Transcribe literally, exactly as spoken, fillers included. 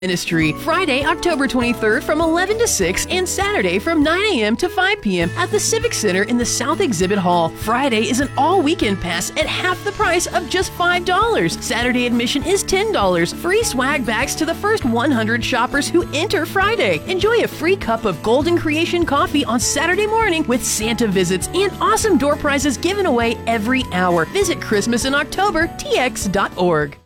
Ministry, Friday, October twenty-third from eleven to six and Saturday from nine a.m. to five p.m. at the Civic Center in the South Exhibit Hall. Friday is an all-weekend pass at half the price of just five dollars. Saturday admission is ten dollars. Free swag bags to the first one hundred shoppers who enter Friday. Enjoy a free cup of Golden Creation coffee on Saturday morning with Santa visits and awesome door prizes given away every hour. Visit Christmas in October T X dot org.